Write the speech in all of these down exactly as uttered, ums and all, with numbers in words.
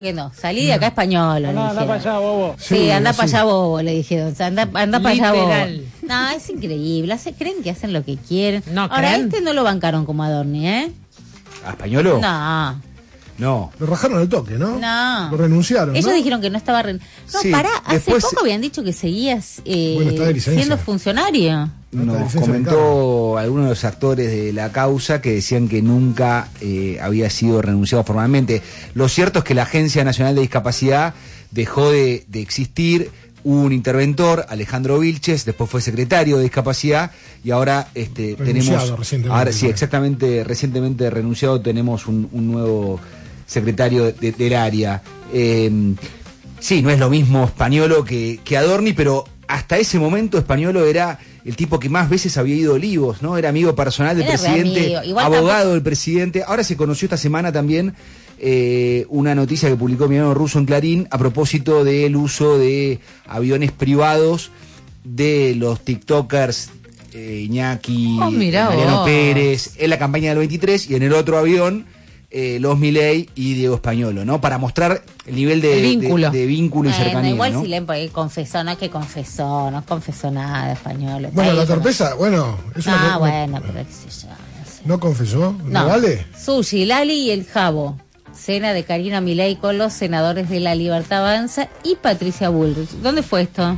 Que no, salí de acá español. Anda, anda para allá, bobo. Sí, sí anda para allá, bobo, le dijeron. O sea, anda anda para allá, bobo. No, es increíble. Hace, creen que hacen lo que quieren. No, Ahora, ¿creen? este no lo bancaron como Adorni, ¿eh? ¿A Españolo? No. No. Lo rajaron al toque, ¿no? No. Lo renunciaron, Ellos ¿no? dijeron que no estaba... Re... No, Sí, pará, hace después- poco habían dicho que seguías eh, Bueno, está de licencia. siendo funcionario. Nos comentó algunos de los actores de la causa que decían que nunca eh, había sido renunciado formalmente. Lo cierto es que la Agencia Nacional de Discapacidad dejó de, de existir. Hubo un interventor, Alejandro Vilches, después fue secretario de Discapacidad y ahora este, Renunciado tenemos... recientemente. Ahora sí, exactamente, recientemente renunciado, tenemos un, un nuevo secretario de- de- del área. Eh, sí, no es lo mismo Españolo que, que Adorni, pero hasta ese momento Españolo era el tipo que más veces había ido a Olivos, ¿no? Era amigo personal del Era re presidente, amigo. Igual abogado tampoco- del presidente. Ahora se conoció esta semana también eh, una noticia que publicó Emiliano Russo en Clarín a propósito del uso de aviones privados de los tiktokers eh, Iñaki, Oh, mirá Mariano vos. Pérez, en la campaña del veintitrés, y en el otro avión eh, los Milei y Diego Españolo, ¿no? Para mostrar el nivel de, El vínculo. de, de vínculo y Bueno, cercanía, igual ¿no? si leen porque confesó, no es que confesó, no confesó nada de español. está Bueno, ahí la como- torpeza, bueno, es una Ah, co- bueno, pero qué sé yo. No, sé. ¿No confesó? ¿No, No, vale? Sushi, Lali y el Jabo. Cena de Karina Milei con los senadores de La Libertad Avanza y Patricia Bullrich. ¿Dónde fue esto?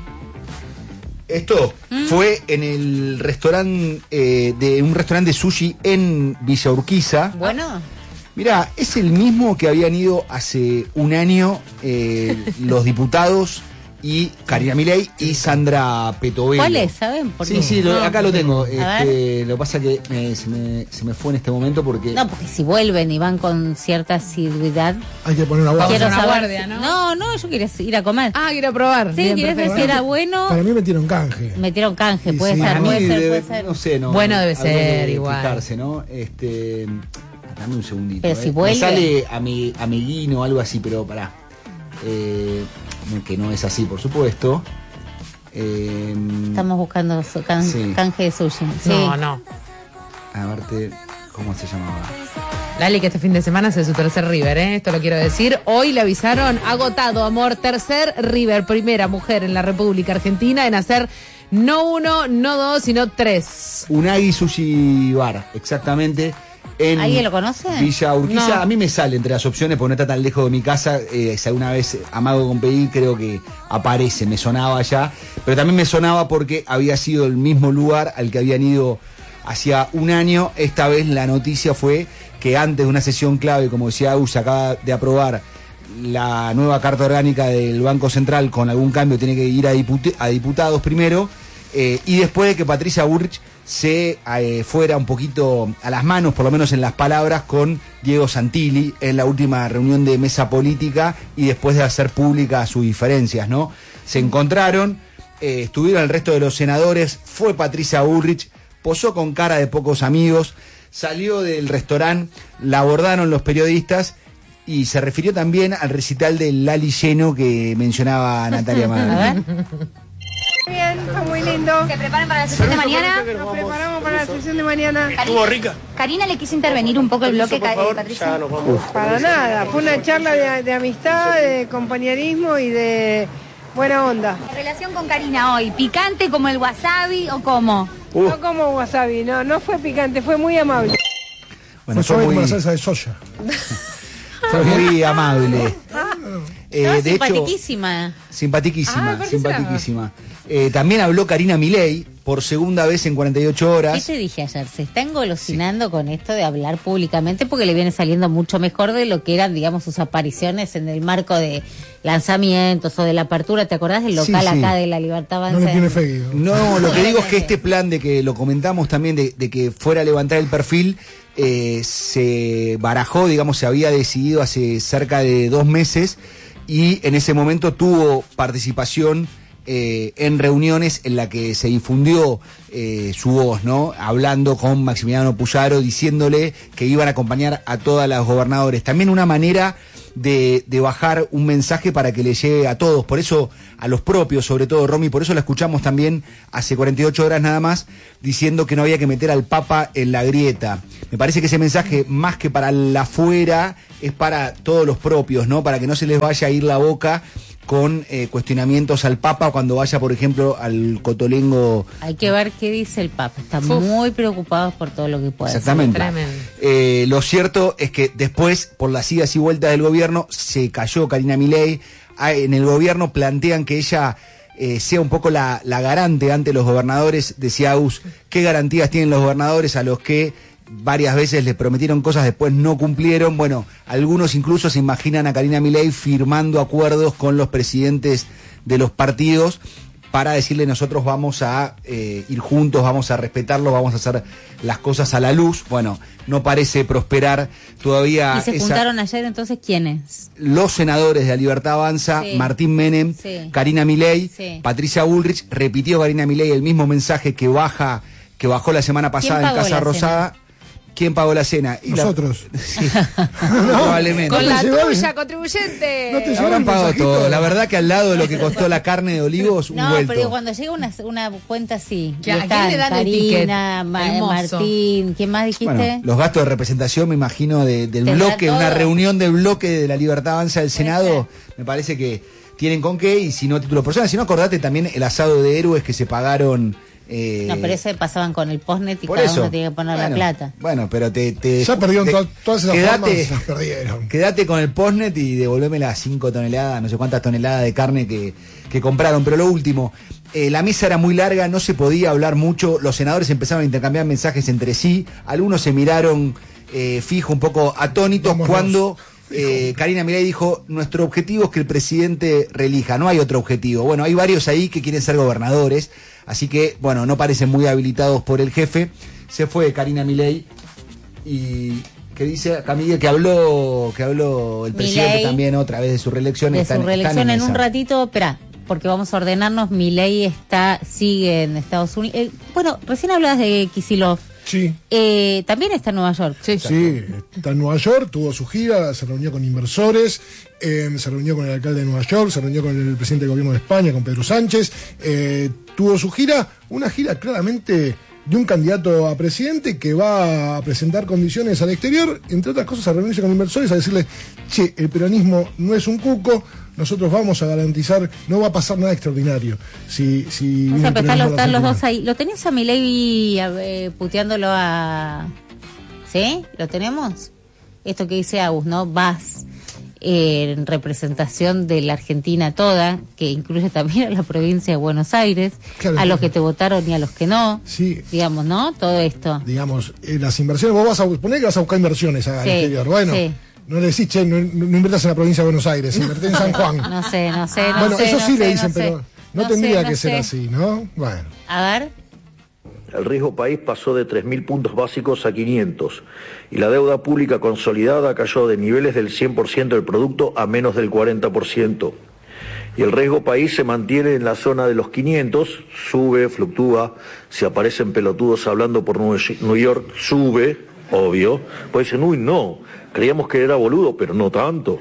Esto ¿Mm? fue en el restaurante, eh, de un restaurante de sushi en Villa Urquiza. Bueno, Mirá, es el mismo que habían ido hace un año eh, los diputados y Karina Milei y Sandra Petovelo. ¿cuál es? ¿Saben? Porque- Sí, sí, lo- No. acá lo tengo. A Este, lo que pasa que me- se, me, se me fue en este momento porque... No, porque si vuelven y van con cierta asiduidad, Hay que poner una guardia. quiero una saber. guardia, si- ¿no? no, no, yo quería ir a comer. Ah, quiero probar. sí, Bien, quería saber perfecto. si era bueno. Para mí metieron canje. Metieron canje, Sí, puede sí. ser, Para mí puede ser, debe- puede ser. no sé, no. Bueno, debe habría ser que igual. fijarse, ¿no? Este, dame un segundito. Pero eh. si Me vuelve. sale ami- amiguino o algo así, pero pará. Eh, que no es así, por supuesto. Eh, Estamos buscando su can- Sí. canje de sushi. Sí. No, no. A verte, ¿cómo se llamaba? Lali, que este fin de semana hace su tercer River, ¿eh? Esto lo quiero decir. Hoy le avisaron, agotado, amor, tercer River, primera mujer en la República Argentina en hacer no uno, no dos, sino tres. Unagi Sushi Bar, exactamente. En ¿Alguien lo conoce? Villa Urquiza. No. A mí me sale entre las opciones porque no está tan lejos de mi casa. Eh, si alguna vez Amago con pedir, creo que aparece, me sonaba ya. Pero también me sonaba porque había sido el mismo lugar al que habían ido hacía un año. Esta vez la noticia fue que antes de una sesión clave, como decía Agus, se acaba de aprobar la nueva carta orgánica del Banco Central con algún cambio, tiene que ir a, diput- a diputados primero. Eh, y después de que Patricia Bullrich se eh, fuera un poquito a las manos, por lo menos en las palabras, con Diego Santilli en la última reunión de mesa política y después de hacer públicas sus diferencias, ¿no? Se encontraron, eh, estuvieron el resto de los senadores, fue Patricia Bullrich, posó con cara de pocos amigos, salió del restaurante, la abordaron los periodistas y se refirió también al recital del Lali lleno que mencionaba Natalia A Maggi. ver. Bien, fue muy lindo. ¿Se preparan para la sesión de mañana? Nos preparamos para la sesión de mañana. Estuvo rica. Karina le quiso intervenir un poco el bloque, Ca- eh, Patricia. Para nada, fue una charla de, de amistad, de compañerismo y de buena onda. La relación con Karina hoy, ¿picante como el wasabi o cómo? No como wasabi, no, no fue picante, fue muy amable. Bueno, Fue fue suave como muy, la salsa de soya. fue muy amable. Eh, Estaba de hecho, simpatiquísima. Simpatiquísima, Ah, ¿por qué será? simpatiquísima. Eh, también habló Karina Milei por segunda vez en cuarenta y ocho ¿Qué horas. te dije ayer? Se está engolosinando con esto de hablar públicamente porque le viene saliendo mucho mejor de lo que eran, digamos, sus apariciones en el marco de lanzamientos o de la apertura. ¿Te acordás del local Sí, sí. acá de la Libertad No Avanza? le tiene fe, Guido. No, lo que digo es que este plan de que lo comentamos también, de, de que fuera a levantar el perfil, eh, se barajó, digamos, se había decidido hace cerca de dos meses y en ese momento tuvo participación eh, en reuniones en la que se difundió eh, su voz, ¿no? Hablando con Maximiliano Puyaro, diciéndole que iban a acompañar a todas las gobernadores. También una manera de, de bajar un mensaje para que le llegue a todos, por eso a los propios, sobre todo Romy, por eso la escuchamos también hace cuarenta y ocho horas nada más, diciendo que no había que meter al Papa en la grieta. Me parece que ese mensaje, más que para la afuera, es para todos los propios, ¿no? Para que no se les vaya a ir la boca con eh, cuestionamientos al Papa cuando vaya, por ejemplo, al Cotolengo. Hay que ver qué dice el Papa. Están Uf. muy preocupados por todo lo que puede Exactamente. Tremendo. Eh, lo cierto es que después, por las idas y vueltas del gobierno, se cayó Karina Milei. Ah, en el gobierno plantean que ella eh, sea un poco la, la garante ante los gobernadores. Decía Agus, ¿qué garantías tienen los gobernadores a los que varias veces les prometieron cosas, después no cumplieron? Bueno, algunos incluso se imaginan a Karina Milei firmando acuerdos con los presidentes de los partidos para decirle nosotros vamos a eh, ir juntos, vamos a respetarlo, vamos a hacer las cosas a la luz. Bueno, no parece prosperar todavía. ¿Y se esa... juntaron ayer entonces quiénes? Los senadores de La Libertad Avanza, Sí. Martín Menem, Sí. Karina Milei, Sí. Patricia Bullrich. Repitió Karina Milei el mismo mensaje que baja, que bajó la semana pasada en pagó Casa la Rosada. ¿Quién pagó la cena? Y la- Nosotros. Sí, probablemente. Con ¿No la te llevó el- tuya, contribuyente. ¿No te llevó Habrán el pagado mensajito? todo. La verdad que al lado de lo que costó la carne de olivos, un No, vuelto. pero cuando llega una, una cuenta así, ¿Que a y quién están le dan el ticket? Karina, Ma- El mozo. Martín, ¿quién más dijiste? Bueno, los gastos de representación, me imagino, de- del Tendrá bloque, una todo. reunión del bloque de La Libertad Avanza del Senado, ser. me parece que tienen con qué, y si no, títulos personales. Si no, acordate también el asado de héroes que se pagaron. eh, No, pero ese pasaban con el postnet y por cada eso. uno tiene que poner Bueno, la plata. Bueno, pero te. te Ya perdieron te- to- todas esas quedate, formas, las perdieron. Quédate con el postnet y devolveme las cinco toneladas, no sé cuántas toneladas de carne que, que compraron. Pero lo último, eh, la mesa era muy larga, no se podía hablar mucho, los senadores empezaron a intercambiar mensajes entre sí, algunos se miraron eh, fijo, un poco atónitos, Vámonos. cuando eh, Karina Milei dijo, nuestro objetivo es que el presidente reelija, no hay otro objetivo. Bueno, hay varios ahí que quieren ser gobernadores, así que, bueno, no parecen muy habilitados por el jefe. Se fue Karina Milei y que dice acá Miguel que habló que habló el presidente Milei, también otra vez de su reelección. De Están- su reelección están en un esa. ratito, espera, porque vamos a ordenarnos. Milei está, sigue en Estados Unidos. Eh, bueno, recién hablabas de Kicillof. Sí. Eh, también está en Nueva York. Sí. Sí, está en Nueva York, tuvo su gira, se reunió con inversores, eh, se reunió con el alcalde de Nueva York, se reunió con el presidente del gobierno de España, con Pedro Sánchez, eh, tuvo su gira, una gira claramente de un candidato a presidente que va a presentar condiciones al exterior, entre otras cosas a reunirse con inversores, a decirles, che, el peronismo no es un cuco, nosotros vamos a garantizar, no va a pasar nada extraordinario. Si, si O viene sea, el pero están peronismo los, a la están los Argentina. dos ahí. ¿Lo tenés a Milei eh, puteándolo a... ¿Sí? ¿Lo tenemos? Esto que dice Agus, ¿no? Vas eh, en representación de la Argentina toda, que incluye también a la provincia de Buenos Aires, Claro, a claro. los que te votaron y a los que no. Sí. Digamos, ¿no? Todo esto. Digamos, eh, las inversiones, vos vas a poner que vas a buscar inversiones al Sí, exterior. Bueno, sí. no le decís, che, no, no inviertas en la provincia de Buenos Aires, invertís en San Juan. No sé, no sé, no bueno, sé. eso no sí sé, le dicen, no sé. pero no, No tendría sé, no que ser sé. así, ¿no? Bueno. A ver. El riesgo país pasó de tres mil puntos básicos a quinientos y la deuda pública consolidada cayó de niveles del cien por ciento del producto a menos del cuarenta por ciento. Y el riesgo país se mantiene en la zona de los quinientos, sube, fluctúa, si aparecen pelotudos hablando por New York, sube, obvio, pues dicen, uy, no, creíamos que era boludo, pero no tanto.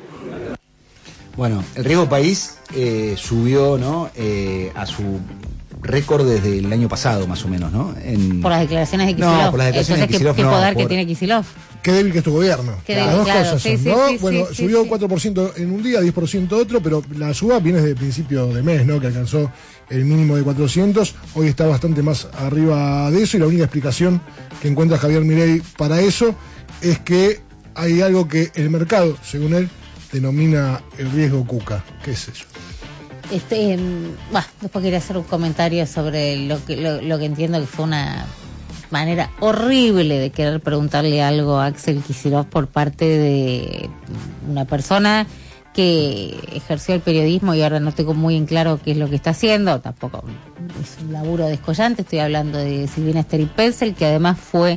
Bueno, el riesgo país eh, subió, ¿no? Eh, a su récord desde el año pasado, más o menos, ¿no? En... Por las declaraciones de No, Kicillof. por las declaraciones Entonces, de Kicillof ¿qué, qué no, poder que por- tiene Kicillof? Qué débil que es tu gobierno. Qué Las débil, dos claro, cosas sí, son, sí, ¿no? sí, bueno, sí, subió sí. cuatro por ciento en un día, diez por ciento otro, pero la suba viene desde el principio de mes, ¿no? Que alcanzó el mínimo de cuatrocientos, hoy está bastante más arriba de eso, y la única explicación que encuentra Javier Milei para eso es que hay algo que el mercado, según él, denomina el riesgo cuca. ¿Qué es eso? Este, em, bah, después quería hacer un comentario sobre lo que lo, lo que entiendo que fue una manera horrible de querer preguntarle algo a Axel Kicillof por parte de una persona que ejerció el periodismo y ahora no tengo muy en claro qué es lo que está haciendo. Tampoco es un laburo descollante. Estoy hablando de Silvina Esteri Penzel, que además fue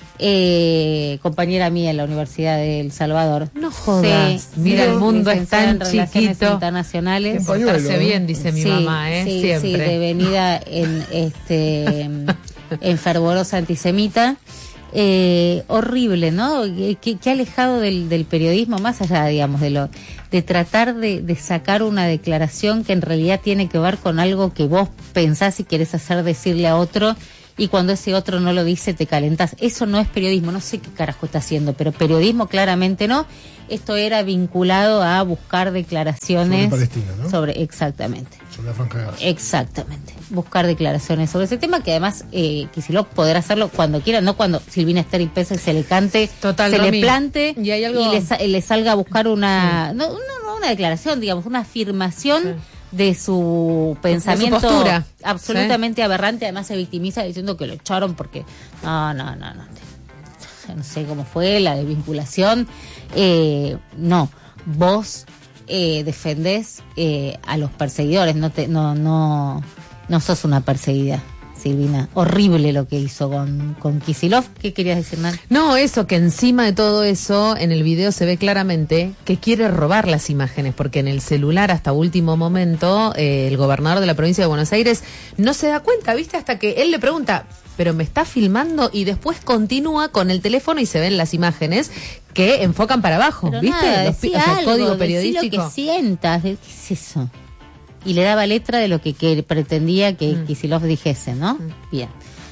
eh, compañera mía en la Universidad de El Salvador. No jodas. Mira, el mundo es licenciada tan en Relaciones chiquito. Internacionales. Qué pañuelo, Portarse ¿eh? bien, dice mi Sí, mamá, ¿eh? sí, Siempre. sí, de venida en este en fervorosa antisemita. Eh, horrible, ¿no? Que, que alejado del, del periodismo, más allá, digamos, de lo de tratar de, de sacar una declaración que en realidad tiene que ver con algo que vos pensás y querés hacer decirle a otro, y cuando ese otro no lo dice te calentás. Eso no es periodismo, no sé qué carajo está haciendo, pero periodismo claramente no. Esto era vinculado a buscar declaraciones sobre Palestina, ¿no? Sobre, exactamente. Sobre la Franja de Gaza. Exactamente. Buscar declaraciones sobre ese tema, que además eh, Kicillof podrá hacerlo cuando quiera, no cuando Silvina Esther Pérez se le cante, Total, se Romy. le plante y, hay algo... y le, le salga a buscar una, sí. no, no, no una declaración, digamos, una afirmación sí. de su pensamiento, de su postura. Absolutamente sí. aberrante. Además se victimiza diciendo que lo echaron porque no, no, no, no. No sé cómo fue la desvinculación. Eh, no, vos eh, defendés eh, a los perseguidores, no te, no, no, no sos una perseguida, Silvina. Horrible lo que hizo con, con Kicillof. ¿Qué querías decir, Nan? No, eso, que encima de todo eso, en el video se ve claramente que quiere robar las imágenes, porque en el celular hasta último momento eh, el gobernador de la provincia de Buenos Aires no se da cuenta, ¿viste? Hasta que él le pregunta, pero me está filmando, y después continúa con el teléfono y se ven las imágenes que enfocan para abajo, pero ¿viste? Nada, Los, decía o sea, algo, código periodístico. Decí lo que sientas, ¿qué es eso? Y le daba letra de lo que, que pretendía que mm. Kicillof dijese, ¿no? Mm. Bien.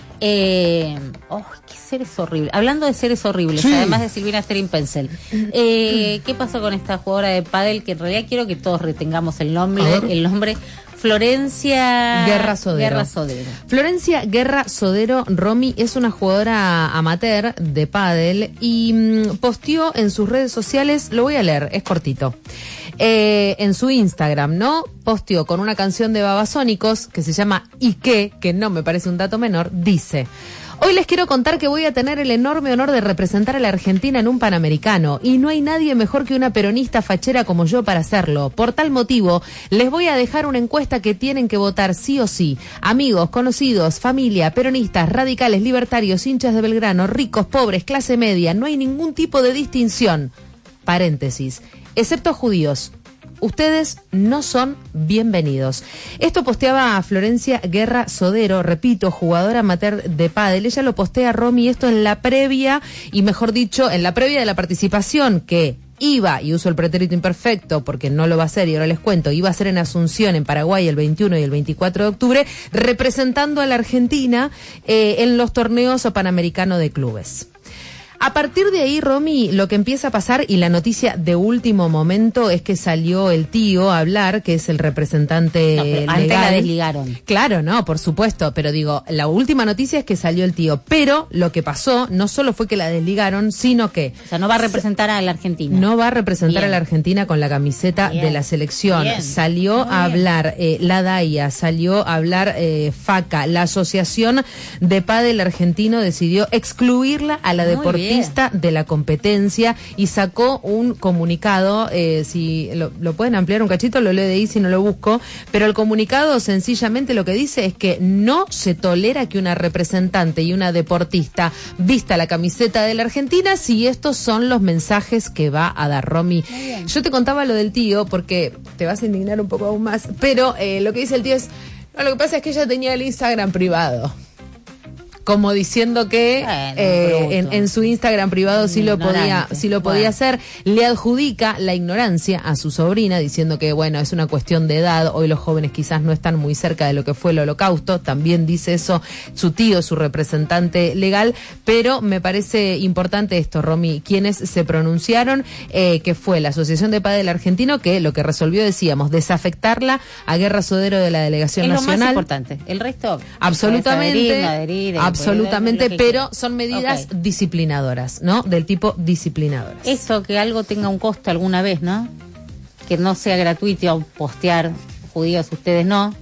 Eh, oh, qué seres horribles. Hablando de seres horribles, sí. además de Silvina Stering-Pencil, eh, ¿qué pasó con esta jugadora de pádel? Que en realidad quiero que todos retengamos el nombre, el nombre. Florencia Guerra Sodero. Guerra Sodero. Florencia Guerra Sodero, Romy, es una jugadora amateur de pádel y mmm, posteó en sus redes sociales, lo voy a leer, es cortito. Eh, en su Instagram, ¿no? Posteó con una canción de Babasónicos que se llama ¿Y qué? Que no me parece un dato menor, dice: hoy les quiero contar que voy a tener el enorme honor de representar a la Argentina en un Panamericano, y no hay nadie mejor que una peronista fachera como yo para hacerlo. Por tal motivo, les voy a dejar una encuesta que tienen que votar sí o sí. Amigos, conocidos, familia, peronistas, radicales, libertarios, hinchas de Belgrano, ricos, pobres, clase media, no hay ningún tipo de distinción. Paréntesis. Excepto judíos. Ustedes no son bienvenidos. Esto posteaba a Florencia Guerra Sodero, repito, jugadora amateur de pádel. Ella lo postea, Romy, esto en la previa, y mejor dicho, en la previa de la participación que iba, y uso el pretérito imperfecto porque no lo va a hacer y ahora les cuento, iba a ser en Asunción, en Paraguay, el veintiuno y el veinticuatro de octubre, representando a la Argentina eh, en los torneos Panamericano de clubes. A partir de ahí, Romy, lo que empieza a pasar, y la noticia de último momento, es que salió el tío a hablar, que es el representante no, legal. Antes la desligaron. Claro, no, por supuesto, pero digo, la última noticia es que salió el tío, pero lo que pasó no solo fue que la desligaron, sino que... O sea, no va a representar a la Argentina. No va a representar Bien. a la Argentina con la camiseta Bien. de la selección. Bien. Salió Muy a bien. hablar eh, la DAIA, salió a hablar eh, FACA, la Asociación de Pádel Argentino decidió excluirla a la Muy deportista bien. de la competencia y sacó un comunicado, eh, si lo, lo pueden ampliar un cachito, lo leo de ahí si no lo busco, pero el comunicado sencillamente lo que dice es que no se tolera que una representante y una deportista vista la camiseta de la Argentina si estos son los mensajes que va a dar. Romy, yo te contaba lo del tío porque te vas a indignar un poco aún más, pero eh, lo que dice el tío es, no, lo que pasa es que ella tenía el Instagram privado. Como diciendo que bueno, eh, en, en su Instagram privado sí lo podía, sí lo podía bueno. hacer. Le adjudica la ignorancia a su sobrina, diciendo que bueno, es una cuestión de edad. Hoy los jóvenes quizás no están muy cerca de lo que fue el Holocausto. También dice eso su tío, su representante legal. Pero me parece importante esto, Romy, quienes se pronunciaron, eh, que fue la Asociación de Pádel Argentino, que lo que resolvió, decíamos, desafectarla a Guerra Sodero de la Delegación es Nacional. Es lo más importante. El resto, absolutamente, adherir, adherir, absolutamente, que pero quiera. son medidas Okay. disciplinadoras, ¿no? Del tipo disciplinadoras. Eso, que algo tenga un costo alguna vez, ¿no? Que no sea gratuito postear judíos, ustedes no.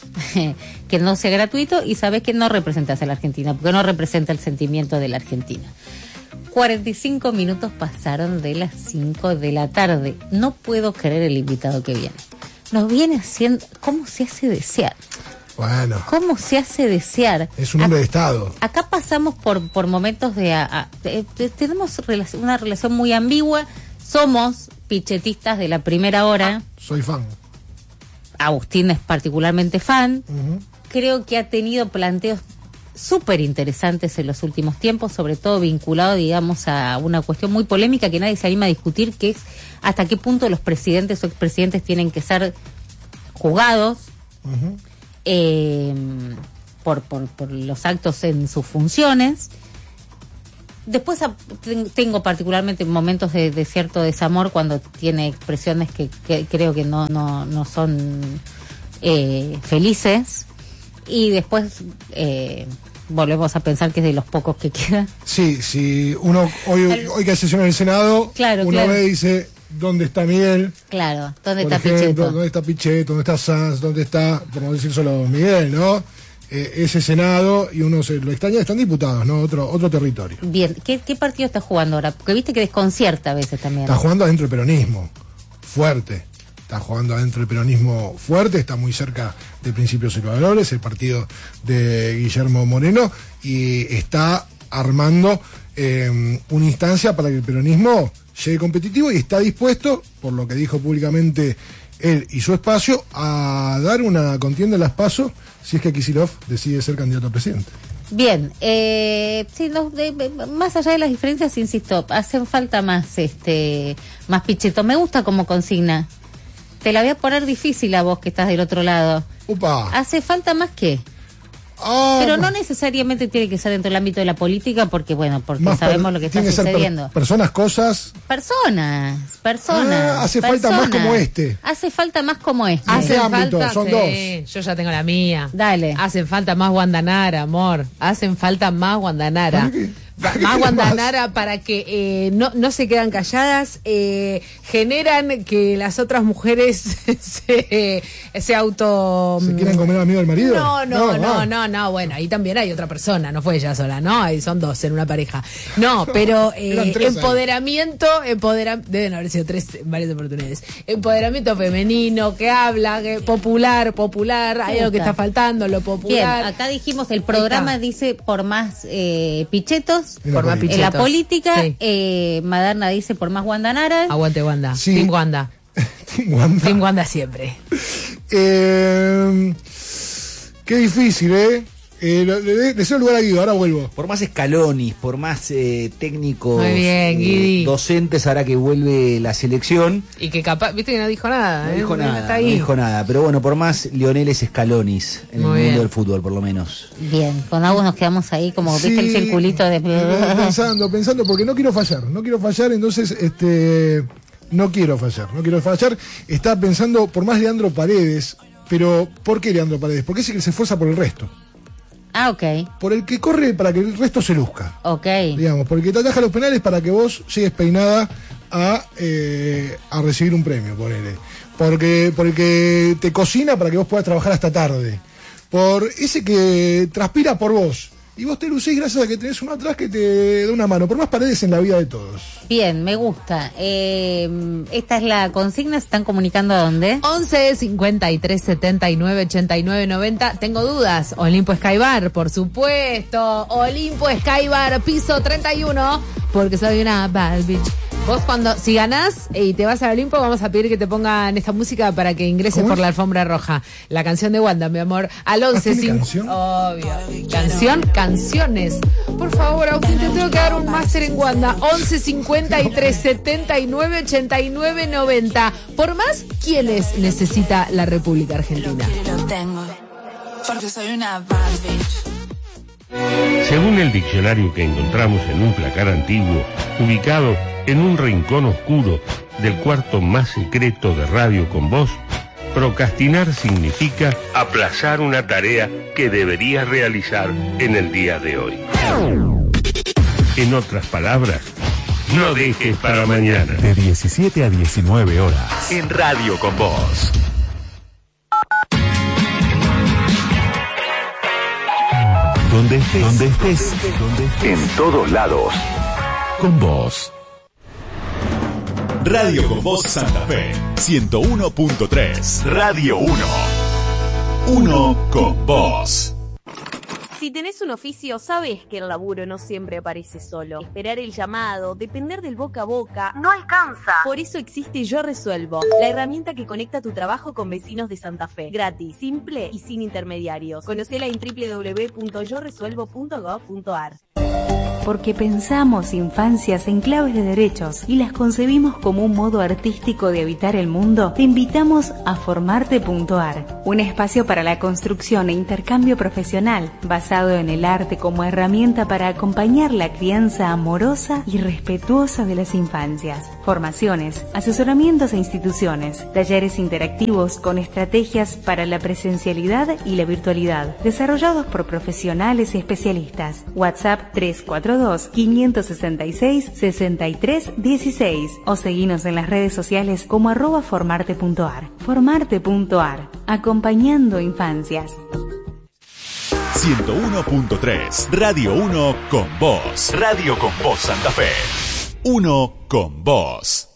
Que no sea gratuito, y sabes que no representas a la Argentina, porque no representa el sentimiento de la Argentina. cuarenta y cinco minutos pasaron de las cinco de la tarde. No puedo creer el invitado que viene. Nos viene haciendo... ¿Cómo se hace desear? Bueno. ¿Cómo se hace desear? Es un hombre de Estado. Acá pasamos por, por momentos de, a, a, de, de... Tenemos relación, una relación muy ambigua. Somos pichetistas de la primera hora. Soy fan. Agustín es particularmente fan. Uh-huh. Creo que ha tenido planteos súper interesantes en los últimos tiempos, sobre todo vinculado, digamos, a una cuestión muy polémica que nadie se anima a discutir, que es hasta qué punto los presidentes o expresidentes tienen que ser juzgados uh-huh. eh, por, por, por los actos en sus funciones. Después tengo particularmente momentos de, de cierto desamor cuando tiene expresiones que, que creo que no, no, no son eh, felices. Y después eh, volvemos a pensar que es de los pocos que quedan. Sí, sí. Uno hoy, hoy que hay sesión en el Senado, claro, uno claro. ve y dice, ¿dónde está Miguel? Claro, ¿dónde por está ejemplo, Pichetto? ¿Dónde está Pichetto? ¿Dónde está Sanz? ¿Dónde está, por no decir solo Miguel, no? Eh, ese Senado, y uno se lo extraña, están diputados, ¿no? Otro otro territorio. Bien, ¿qué, qué partido está jugando ahora? Porque viste que desconcierta a veces también. Está jugando adentro del peronismo, fuerte. Está jugando adentro del peronismo fuerte, está muy cerca de Principios y Valores, el partido de Guillermo Moreno, y está armando eh, una instancia para que el peronismo llegue competitivo y está dispuesto, por lo que dijo públicamente él y su espacio, a dar una contienda en las PASO si es que Kicillof decide ser candidato a presidente. Bien, eh, sí, no, de, de, más allá de las diferencias, insisto, hacen falta más, este, más Pichetto. Me gusta como consigna. Te la voy a poner difícil a vos que estás del otro lado. Upa. ¿Hace falta más qué? Ah, Pero no necesariamente tiene que ser dentro del ámbito de la política, porque bueno, porque más sabemos per- lo que está tiene que ser sucediendo. Per- personas, cosas. Personas, personas. Ah, hace personas. falta más como este. Hace falta más como este. ¿En qué ámbito? falta, Son sí, dos. yo ya tengo la mía. Dale. Hacen falta más Guandanara, amor. Hacen falta más Guandanara. ¿Para qué? ¿Para qué Más más? Guandanara para que eh, no, no se quedan calladas, eh, generan que las otras mujeres se, se auto... ¿Se quieren comer al amigo del marido? No, no, no, no, ah. no, no, bueno, ahí también hay otra persona, no fue ella sola, ¿no? Ahí son dos en una pareja. No, pero Eran eh, tres ahí. empoderamiento, empoderamiento, deben haber sido tres en varias oportunidades. Empoderamiento femenino, que habla, que popular, popular, hay algo que gusta. está faltando, lo Bien, popular. acá dijimos, el programa está. dice por más eh, Pichettos, En la Por más política. en la Pichetos. política, Sí. eh, Maderna dice por más Guandanara. Aguante Wanda. Sí. Team Wanda. Wanda. Team Wanda siempre. Eh, qué difícil, ¿eh? eh le, le, le cedo el lugar a Guido, ahora vuelvo. Por más escalonis, por más eh, técnicos, Muy bien, Guidi. eh, docentes, ahora que vuelve la selección. Y que capaz, viste que no dijo nada. No ¿eh? dijo nada, Está no ahí. dijo nada. Pero bueno, por más Lioneles Scalonis en Muy el bien. mundo del fútbol, por lo menos. Bien, con Agus nos quedamos ahí como, viste el Sí, circulito de... Pensando, pensando, porque no quiero fallar, no quiero fallar, entonces, este, no quiero fallar, no quiero fallar. Estaba pensando, por más Leandro Paredes, pero ¿por qué Leandro Paredes? Porque es el que se esfuerza por el resto. Ah, ok, Por el que corre para que el resto se luzca. ok. Digamos, porque te ataja los penales para que vos llegues peinada a, eh, a recibir un premio, ponele. Porque, porque te cocina para que vos puedas trabajar hasta tarde. Por ese que transpira por vos. Y vos te lucís gracias a que tenés uno atrás que te da una mano. Por más Paredes en la vida de todos. Bien, me gusta. Eh, esta es la consigna, ¿se están comunicando a dónde? once cincuenta y tres setenta y nueve ochenta y nueve noventa. Tengo dudas. Olimpo Skybar, por supuesto. Olimpo Skybar, piso treinta y uno. Porque soy una bad bitch. Vos cuando, si ganás y te vas al Olimpo, vamos a pedir que te pongan esta música para que ingreses ¿Cómo por es? la alfombra roja. La canción de Wanda, mi amor. Al once ¿tiene cinco- canción? Obvio. Canción, canciones. Por favor, Agustín, te tengo que dar un máster en Wanda. once cincuenta y tres setenta y nueve ochenta y nueve noventa. Por más, ¿quiénes necesita la República Argentina? Lo tengo, porque soy una bad bitch. Según el diccionario que encontramos en un placar antiguo, ubicado en un rincón oscuro del cuarto más secreto de Radio con Voz, procrastinar significa aplazar una tarea que deberías realizar en el día de hoy. En otras palabras, no dejes para mañana. De diecisiete a diecinueve horas. En Radio con Voz. Donde estés, donde estés, donde estés. En todos lados. Con vos. Radio con Voz Santa Fe, ciento uno punto tres. Radio uno. Uno con vos. Si tenés un oficio, sabes que el laburo no siempre aparece solo. Esperar el llamado, depender del boca a boca, no alcanza. Por eso existe Yo Resuelvo, la herramienta que conecta tu trabajo con vecinos de Santa Fe. Gratis, simple y sin intermediarios. Conocela en doble u doble u doble u punto yo resuelvo punto gob punto a r. Porque pensamos infancias en claves de derechos y las concebimos como un modo artístico de habitar el mundo, te invitamos a formarte punto a r, un espacio para la construcción e intercambio profesional, basado en el arte como herramienta para acompañar la crianza amorosa y respetuosa de las infancias. Formaciones, asesoramientos e instituciones, talleres interactivos con estrategias para la presencialidad y la virtualidad, desarrollados por profesionales y especialistas. WhatsApp tres cuatro dos, cinco seis seis, seis tres uno seis o seguinos en las redes sociales como arroba formarte punto a r. Formarte punto a r, acompañando infancias. ciento uno punto tres, Radio uno con vos. Radio con vos Santa Fe. Uno con vos.